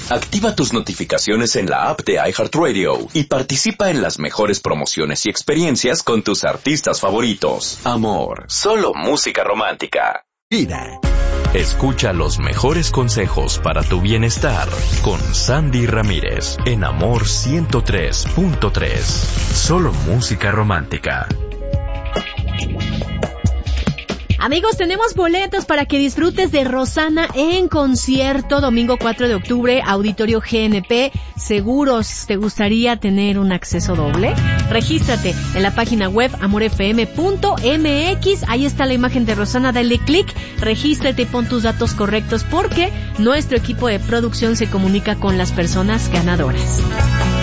Activa tus notificaciones en la app de iHeartRadio y participa en las mejores promociones y experiencias con tus artistas favoritos. Amor, solo música romántica. Mira. Escucha los mejores consejos para tu bienestar con Sandy Ramírez en Amor 103.3. Solo música romántica. Amigos, tenemos boletos para que disfrutes de Rosana en concierto, domingo 4 de octubre, Auditorio GNP. ¿Seguros te gustaría tener un acceso doble? Regístrate en la página web amorfm.mx. Ahí está la imagen de Rosana, dale clic, regístrate y pon tus datos correctos porque nuestro equipo de producción se comunica con las personas ganadoras.